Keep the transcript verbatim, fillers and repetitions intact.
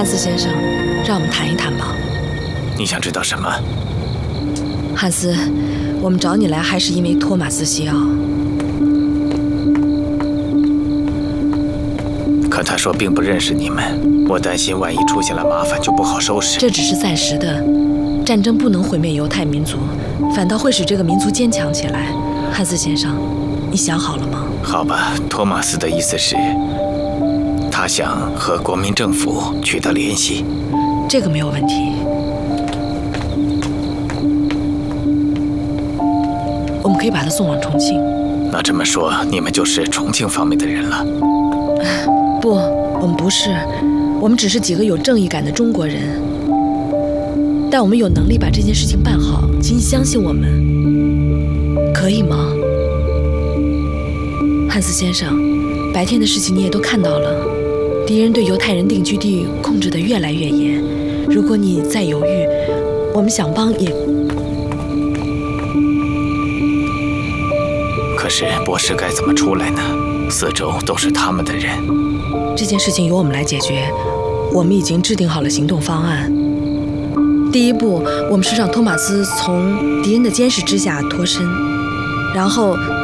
斯先生，让我们谈一谈吧。 你想知道什么？ 汉斯，我们找你来还是因为托马斯西奥。 可他说并不认识你们，我担心万一出现了麻烦就不好收拾。 这只是暂时的，战争不能毁灭犹太民族，反倒会使这个民族坚强起来。汉斯先生，你想好了吗？ 好吧，托马斯的意思是，他想和国民政府取得联系。 这个没有问题。我们可以把他送往重庆。 那这么说，你们就是重庆方面的人了？ 不，我们不是，我们只是几个有正义感的中国人。但我们有能力把这件事情办好，请你相信我们，可以吗？汉斯先生，白天的事情你也都看到了，敌人对犹太人定居地控制得越来越严。如果你再犹豫，我们想帮也…… 可是博士该怎么出来呢？四周都是他们的人。 这件事情由我们来解决，我们已经制定好了行动方案。第一步，我们是让托马斯从敌人的监视之下脱身，然后